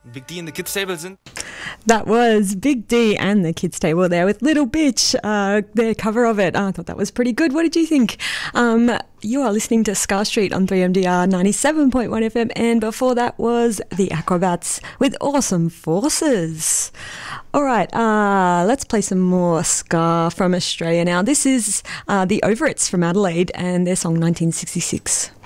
Big D and the Kids Table sind. That was Big D and the Kids Table there with Little Bitch, their cover of it. I thought that was pretty good. What did you think? You are listening to Scar Street on 3MDR 97.1 FM, and before that was The Acrobats with Awesome Forces. All right, let's play some more Scar from Australia now. This is the Overits from Adelaide and their song 1966.